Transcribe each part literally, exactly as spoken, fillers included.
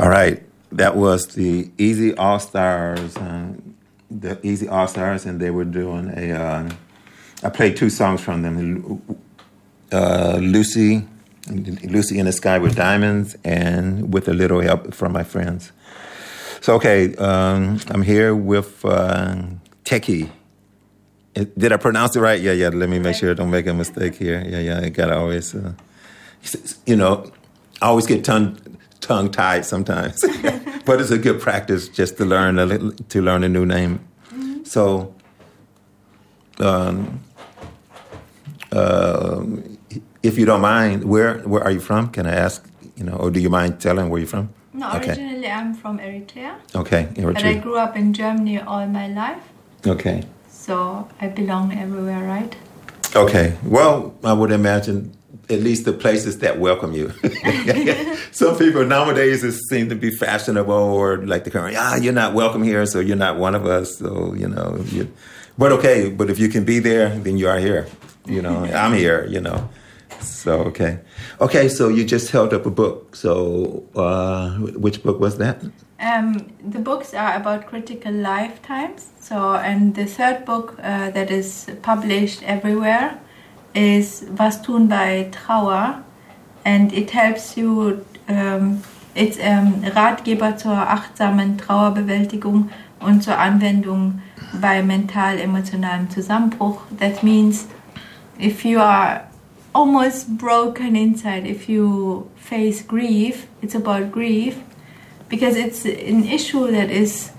All right, that was the Easy All Stars, uh, the Easy All Stars, and they were doing a. Uh, I played two songs from them, uh, Lucy, Lucy in the Sky with Diamonds, and With a Little Help from My Friends. So okay, um, I'm here with uh, Teki. Did I pronounce it right? Yeah, yeah. Let me make sure I don't make a mistake here. Yeah, yeah. I gotta always, uh, you know, I always get tongue tongue tied sometimes, but it's a good practice just to learn a little, to learn a new name. Mm-hmm. So, um, uh, if you don't mind, where where are you from? Can I ask? You know, or do you mind telling where you're from? No, okay. Originally I'm from Eritrea. Okay, Eritrea. But I grew up in Germany all my life. Okay. So I belong everywhere, right? Okay. Well, I would imagine at least the places that welcome you. Some people nowadays it seem to be fashionable or like the current, ah, you're not welcome here, so you're not one of us. So, you know, you, but okay, but if you can be there, then you are here. You know, I'm here, you know. So, okay. Okay, so you just held up a book. So uh, which book was that? Um, the books are about critical lifetimes. So, and the third book uh, that is published everywhere is Was tun bei Trauer, and it helps you. Um, it's um, Ratgeber zur achtsamen Trauerbewältigung und zur Anwendung bei mental-emotionalem Zusammenbruch. That means if you are almost broken inside, if you face grief, it's about grief. Because it's an issue that is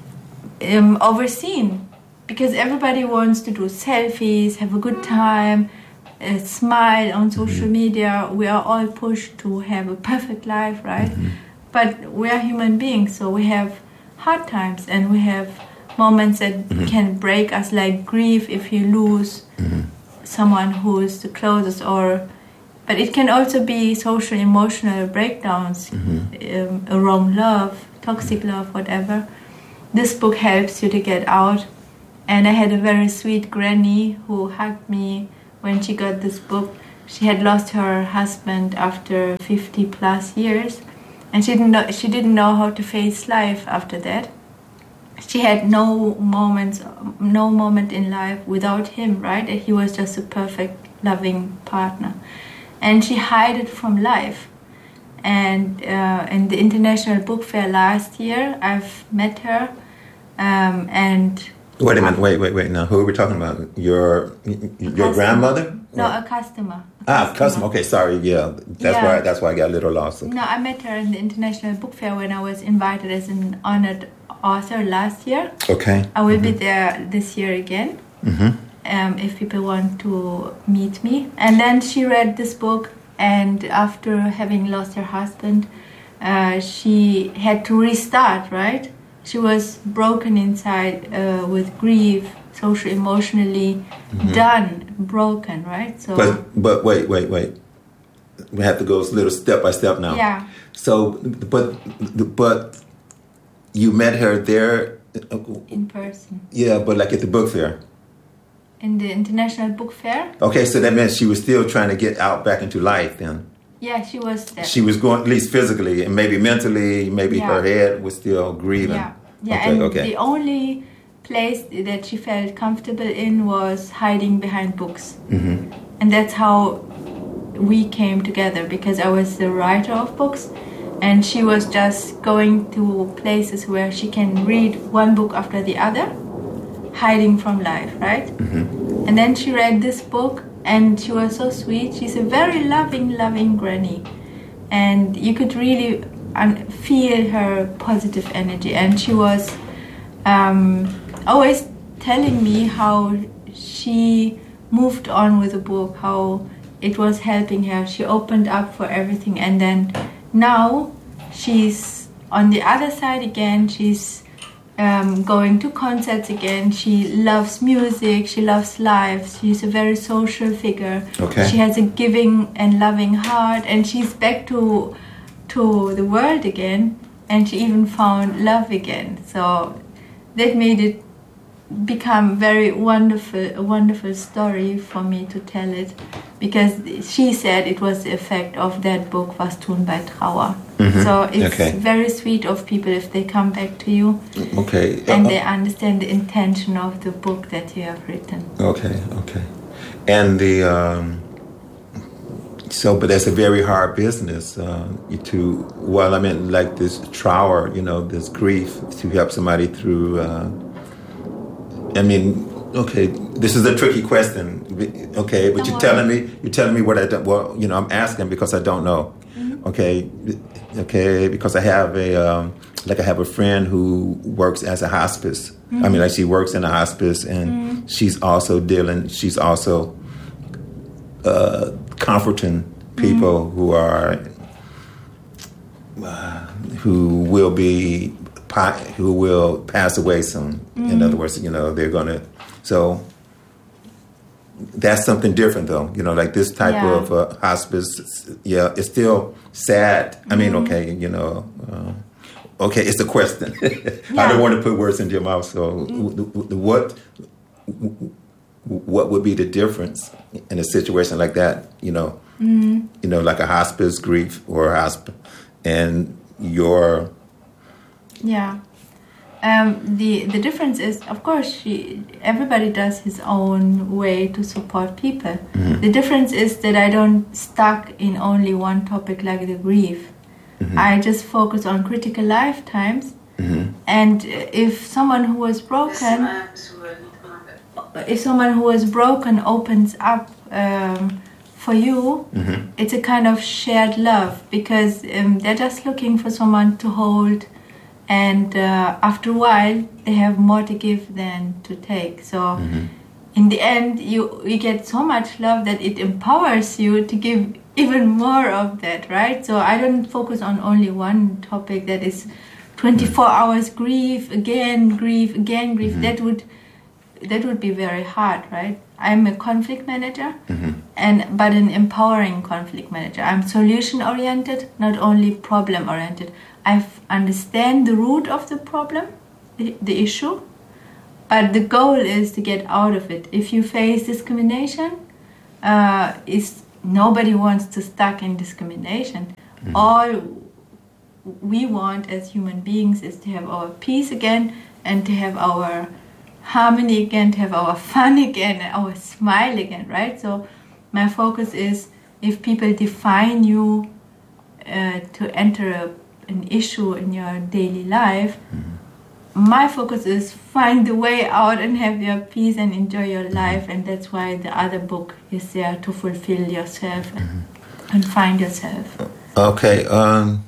um, overseen. Because everybody wants to do selfies, have a good time, uh, smile on social mm-hmm. media. We are all pushed to have a perfect life, right? Mm-hmm. But we are human beings, so we have hard times and we have moments that mm-hmm. can break us, like grief if you lose mm-hmm. someone who is the closest, or but it can also be social, emotional breakdowns, mm-hmm. um, wrong love, toxic love, whatever. This book helps you to get out. And I had a very sweet granny who hugged me when she got this book. She had lost her husband after fifty plus years, and she didn't know, she didn't know how to face life after that. She had no moments, no moment in life without him, right? And he was just a perfect, loving partner. And she hid it from life. And uh, in the International Book Fair last year, I've met her. Um, and wait a minute, wait, wait, wait. Now, who are we talking about? Your your grandmother? No, a customer. A ah, customer. customer. Okay, sorry. Yeah, that's yeah. why. That's why I got a little lost. Okay. No, I met her in the International Book Fair when I was invited as an honored author last year. Okay. I will mm-hmm. be there this year again. Mm-hmm. Um, if people want to meet me. And then she read this book, and after having lost her husband, uh, she had to restart, right? She was broken inside uh, with grief, social, emotionally mm-hmm. done, broken, right? So, But, but wait, wait, wait. We have to go a little step by step now. Yeah. So, but, but you met her there? In person. Yeah, but like at the book fair. In the International Book Fair. Okay, so that meant she was still trying to get out back into life then. Yeah, she was there. She was going, at least physically, and maybe mentally, maybe yeah. her head was still grieving. Yeah, yeah. Okay, and okay. the only place that she felt comfortable in was hiding behind books. Mm-hmm. And that's how we came together, because I was the writer of books, and she was just going to places where she can read one book after the other, hiding from life, right? Mm-hmm. And then she read this book, and she was so sweet. She's a very loving, loving granny, and you could really un- feel her positive energy. And she was um, always telling me how she moved on with the book, how it was helping her. She opened up for everything, and then now she's on the other side again. She's Um, going to concerts again. She loves music. She loves life. She's a very social figure. Okay. She has a giving and loving heart, and she's back to to the world again. And she even found love again. So that made it become very wonderful, a wonderful story for me to tell it, because she said it was the effect of that book, Was tun bei Trauer. Mm-hmm. So it's okay. very sweet of people if they come back to you, okay, and uh, they understand the intention of the book that you have written. Okay, okay, and the um, so, but that's a very hard business uh, to. Well, I mean, like this trauer, you know, this grief, to help somebody through. Uh, I mean, okay, this is a tricky question. Okay, but don't you're worry. telling me, you're telling me what I don't. Well, you know, I'm asking because I don't know. Mm-hmm. Okay, okay, because I have a um, like I have a friend who works as a hospice. Mm-hmm. I mean, like she works in a hospice, and mm-hmm. she's also dealing. She's also uh, comforting people mm-hmm. who are uh, who will be. who will pass away soon. Mm-hmm. In other words, you know, they're going to... So that's something different, though. You know, like this type yeah. of uh, hospice, yeah, it's still sad. I mean, mm-hmm. okay, you know... Uh, okay, it's a question. yeah. I don't want to put words into your mouth. So mm-hmm. what what would be the difference in a situation like that? You know, mm-hmm. you know, like a hospice grief or a hospice, and your... Yeah, um, the the difference is, of course, she, everybody does his own way to support people. Mm-hmm. The difference is that I don't stuck in only one topic like the grief. Mm-hmm. I just focus on critical lifetimes. Mm-hmm. And if someone who was broken, if someone who was broken opens up um, for you, mm-hmm. it's a kind of shared love, because um, they're just looking for someone to hold. And uh, after a while, they have more to give than to take. So mm-hmm. in the end, you, you get so much love that it empowers you to give even more of that, right? So I don't focus on only one topic that is twenty-four mm-hmm. hours grief, again grief, again grief. Mm-hmm. That would that would be very hard, right? I'm a conflict manager, mm-hmm. and but an empowering conflict manager. I'm solution-oriented, not only problem-oriented. I understand the root of the problem, the, the issue, but the goal is to get out of it. If you face discrimination, uh, is nobody wants to stuck in discrimination. Mm-hmm. All we want as human beings is to have our peace again, and to have our harmony again, to have our fun again, and our smile again, right? So my focus is, if people define you uh, to enter a an issue in your daily life, mm-hmm. my focus is find the way out and have your peace and enjoy your life. And that's why the other book is there, to fulfill yourself and, mm-hmm. and find yourself. Okay. Um,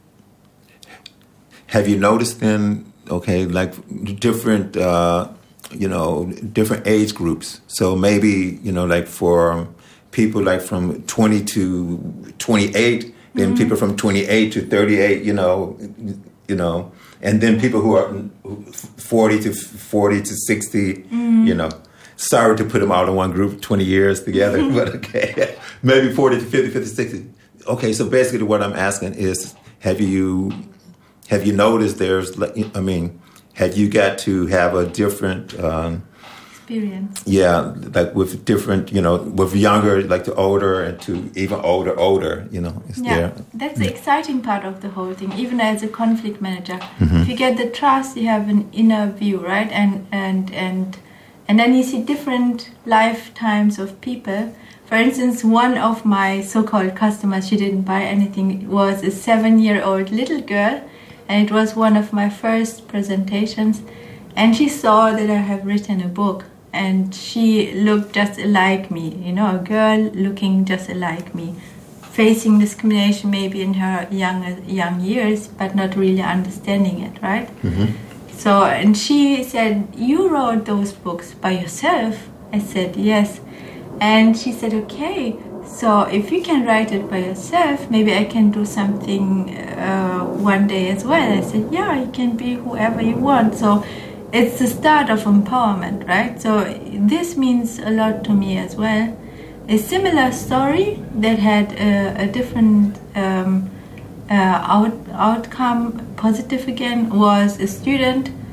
have you noticed then, okay, like different, uh, you know, different age groups? So maybe, you know, like for people like from twenty to twenty-eight, then mm-hmm. people from twenty-eight to thirty-eight, you know, you know, and then people who are forty to forty to sixty, mm-hmm. you know. Sorry to put them all in one group, twenty years together, mm-hmm. but okay, maybe forty to fifty, fifty to sixty. Okay, so basically what I'm asking is, have you have you noticed there's, I mean, have you got to have a different um, experience? Yeah, like with different, you know, with younger, like to older, and to even older, older, you know. Is yeah, there, that's the exciting part of the whole thing. Even as a conflict manager, mm-hmm. if you get the trust, you have an inner view, right? And and and and then you see different lifetimes of people. For instance, one of my so-called customers, she didn't buy anything, was a seven-year-old little girl, and it was one of my first presentations. And she saw that I have written a book, and she looked just like me, you know, a girl looking just like me, facing discrimination maybe in her young young years, but not really understanding it, right? Mm-hmm. So, and she said, "You wrote those books by yourself?" I said, "Yes." And she said, "Okay, so if you can write it by yourself, maybe I can do something uh, one day as well." I said, "Yeah, you can be whoever you want." So it's the start of empowerment, right? So this means a lot to me as well. A similar story that had a, a different um, uh, out, outcome, positive again, was a student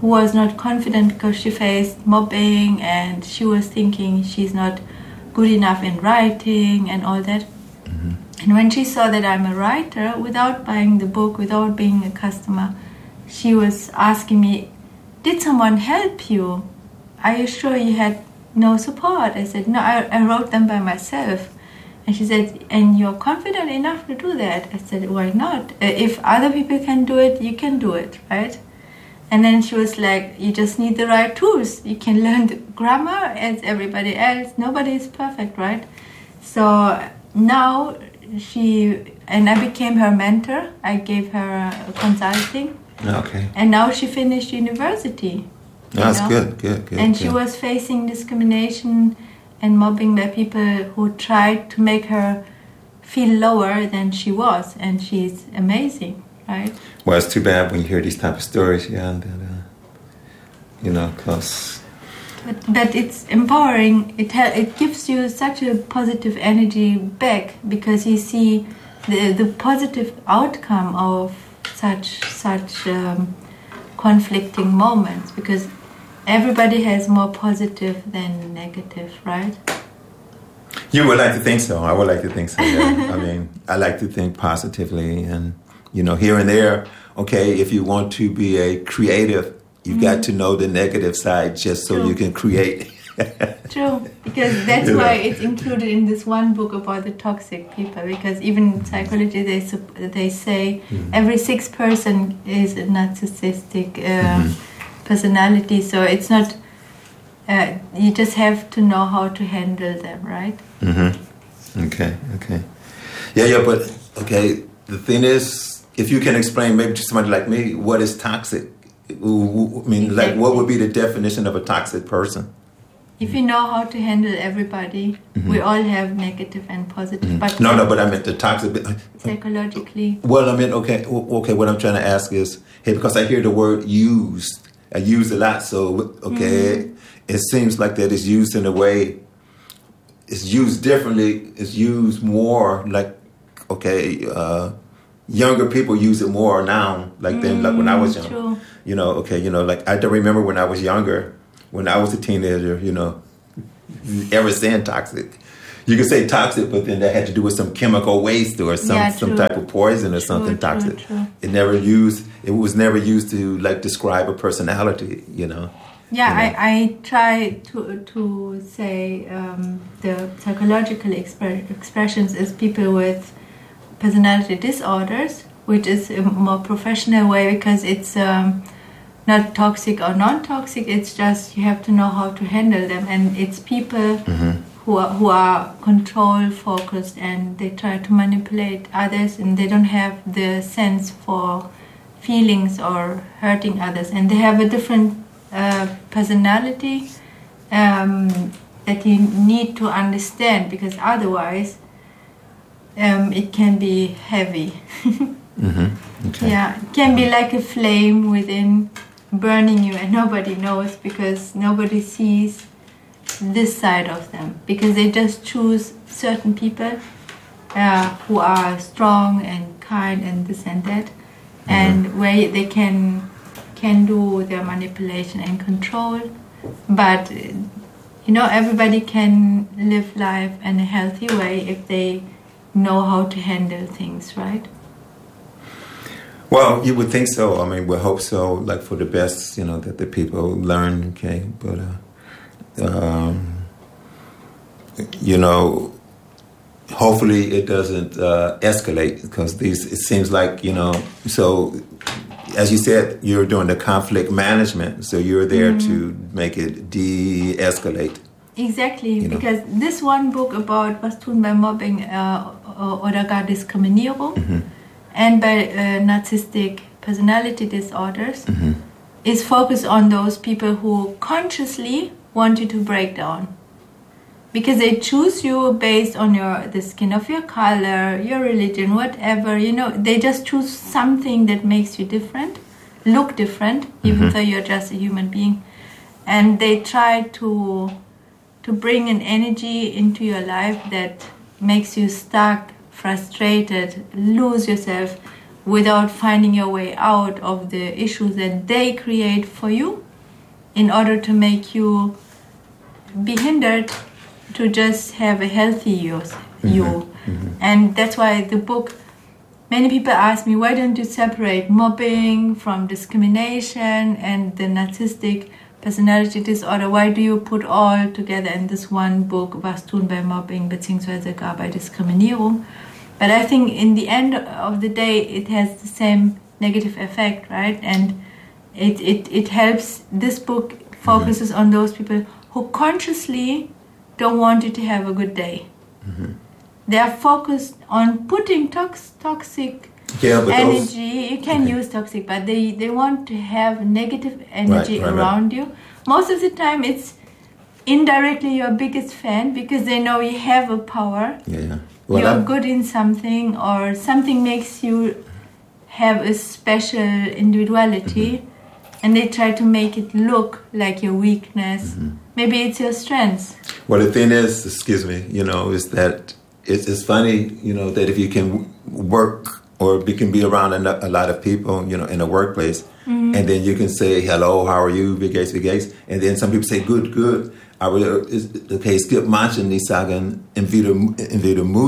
who was not confident because she faced mobbing and she was thinking she's not good enough in writing and all that. Mm-hmm. And when she saw that I'm a writer, without buying the book, without being a customer, she was asking me, did someone help you? Are you sure you had no support? I said, no, I, I wrote them by myself. And she said, and you're confident enough to do that? I said, why not? If other people can do it, you can do it, right? And then she was like, you just need the right tools. You can learn the grammar as everybody else. Nobody is perfect, right? So now she, and I became her mentor. I gave her uh, consulting. Okay. And now she finished university. That's know? good, good, good. And good. she was facing discrimination and mobbing by people who tried to make her feel lower than she was. And she's amazing, right? Well, it's too bad when you hear these type of stories, yeah, and, uh, you know, because... But, but it's empowering. It ha- it gives you such a positive energy back because you see the the positive outcome of such such um, conflicting moments, because everybody has more positive than negative, right? You would like to think so. I would like to think so, yeah. I mean, I like to think positively, and, you know, here and there, okay, if you want to be a creative, you've mm-hmm. got to know the negative side just so True. You can create. True, because that's you know. why it's included in this one book about the toxic people, because even in psychology they they say mm-hmm. every sixth person is a narcissistic uh, mm-hmm. personality, so it's not, uh, you just have to know how to handle them, right? Mm-hmm. Okay, okay. Yeah, yeah, but, okay, the thing is, if you can explain maybe to somebody like me, what is toxic? I mean, exactly. like, what would be the definition of a toxic person? If you know how to handle everybody, mm-hmm. we all have negative and positive. Mm-hmm. But no, no, but I meant the toxic. Psychologically. Well, I mean, okay, okay. What I'm trying to ask is, hey, because I hear the word used, I use a lot. So, okay, mm-hmm. it seems like that it's used in a way. It's used differently. It's used more like, okay, uh, younger people use it more now, like then, mm, like when I was young. True. You know, okay, you know, like I don't remember when I was younger, when I was a teenager, you know, ever saying toxic. You could say toxic, but then that had to do with some chemical waste or some, yeah, some type of poison or true, something true, toxic. True. It never used, it was never used to like describe a personality, you know. Yeah, you know? I, I try to to say um, the psychological expre- expressions is people with personality disorders, which is a more professional way because it's um, not toxic or non-toxic. It's just you have to know how to handle them, and it's people mm-hmm. who are, who are control focused and they try to manipulate others, and they don't have the sense for feelings or hurting others, and they have a different uh, personality um, that you need to understand, because otherwise um, it can be heavy. mm-hmm. Okay. Yeah, it can be like a flame within, burning you, and nobody knows because nobody sees this side of them, because they just choose certain people uh, who are strong and kind and this and that, mm-hmm. and where they can can do their manipulation and control. But you know, everybody can live life in a healthy way if they know how to handle things, right? Well, you would think so. I mean, we hope so, like for the best, you know, that the people learn, okay? But, uh, um, you know, hopefully it doesn't uh, escalate, because these, it seems like, you know, so as you said, you're doing the conflict management, so you're there mm-hmm. to make it de-escalate. Exactly, you know? Because this one book about was tun bei Mobbing uh, oder gar Diskriminierung, mm-hmm. and by uh, narcissistic personality disorders, mm-hmm. is focused on those people who consciously want you to break down, because they choose you based on your the skin of your color, your religion, whatever, you know. They just choose something that makes you different, look different, mm-hmm. even though you're just a human being, and they try to to bring an energy into your life that makes you stuck, frustrated, lose yourself, without finding your way out of the issues that they create for you in order to make you be hindered to just have a healthy you. Mm-hmm. you. Mm-hmm. And that's why the book, many people ask me, why don't you separate mobbing from discrimination and the narcissistic personality disorder? Why do you put all together in this one book, Was tun bei Mobbing bzw. gar bei Diskriminierung? But I think in the end of the day, it has the same negative effect, right? And it, it, it helps, this book focuses mm-hmm. on those people who consciously don't want you to have a good day. Mm-hmm. They are focused on putting tox, toxic yeah, energy. Those, you can okay. use toxic, but they, they want to have negative energy right, right, around right. you. Most of the time, it's indirectly your biggest fan because they know you have a power. Yeah, yeah. Well, you're I'm, good in something, or something makes you have a special individuality, mm-hmm. and they try to make it look like your weakness. Mm-hmm. Maybe it's your strengths. Well, the thing is, excuse me, you know, is that it's, it's funny, you know, that if you can work or you can be around a, a lot of people, you know, in a workplace, mm-hmm. and then you can say, hello, how are you, wie geht's, wie geht's? And then some people say, good, good. Aber okay, es gibt manche, die sagen, entweder, entweder muss,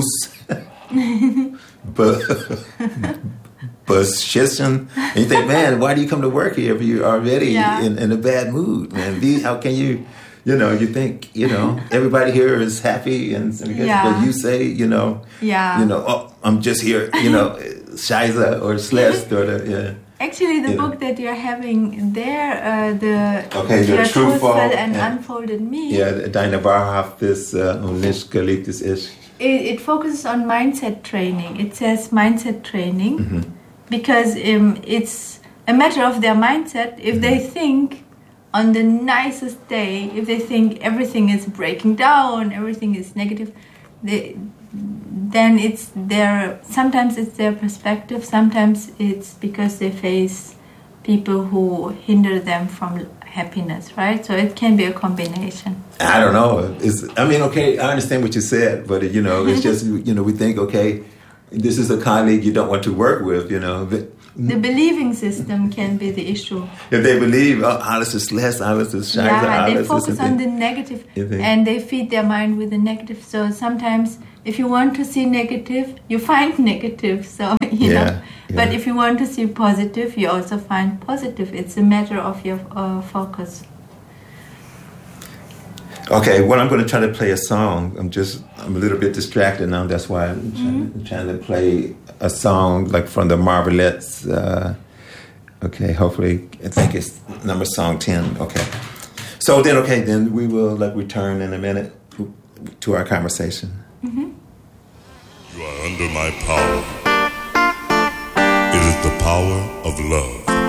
but, but schießen. And you think, man, why do you come to work here if you're already yeah. in, in a bad mood, man? Be, how can you, you know, you think, you know, everybody here is happy, and yeah. but you say, you know, yeah. you know, oh, I'm just here, you know, scheiße or schlecht or the, yeah. Actually, the you book know. that you're having there, uh, the okay, the truthful and yeah. unfolded me. Yeah, deine wahrhaftes uh, und nicht geliebtes Ich. It, it focuses on mindset training. It says mindset training mm-hmm. because um, it's a matter of their mindset. If mm-hmm. they think on the nicest day, if they think everything is breaking down, everything is negative, they, then it's their, sometimes it's their perspective, sometimes it's because they face people who hinder them from happiness, right? So it can be a combination. I don't know. It's, I mean, okay, I understand what you said, but, you know, it's just, you know, we think, okay, this is a colleague you don't want to work with, you know. But, the believing system can be the issue. If they believe, oh, alles ist less, alles ist scheiße, yeah, they alles focus ist on the negative, and they feed their mind with the negative. So sometimes if you want to see negative, you find negative. So, you yeah, know. Yeah. But if you want to see positive, you also find positive. It's a matter of your uh, focus. Okay, well, I'm going to try to play a song. I'm just, I'm a little bit distracted now. That's why I'm trying, mm-hmm. trying to play a song like from the Marvelettes. Uh, okay, hopefully, I think it's number song ten. Okay. So then, okay, then we will like return in a minute to our conversation. Mm-hmm. You are under my power. It is the power of love.